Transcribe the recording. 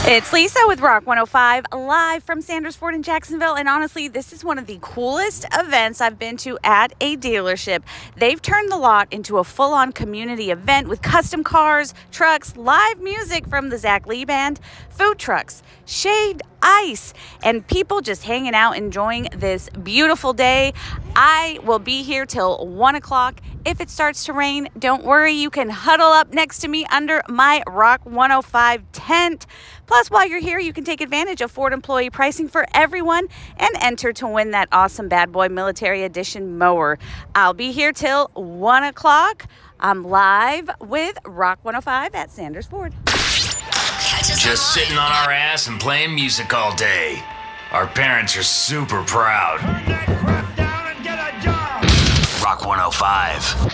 It's Lisa with Rock 105 live from Sanders Ford in Jacksonville, and honestly, this is one of the coolest events I've been to at a dealership. They've turned the lot into a full-on community event with custom cars, trucks, live music from the Zach Lee Band, food trucks, shaved ice, and people just hanging out enjoying this beautiful day. I will be here till 1 o'clock. If it starts to rain, don't worry, you can huddle up next to me under my Rock 105 tent. Plus, while you're here, you can take advantage of Ford employee pricing for everyone and enter to win that awesome Bad Boy Military Edition mower. I'll be here till 1 o'clock. I'm live with Rock 105 at Sanders Ford. Just sitting on our ass and playing music all day. Our parents are super proud. Rock 105.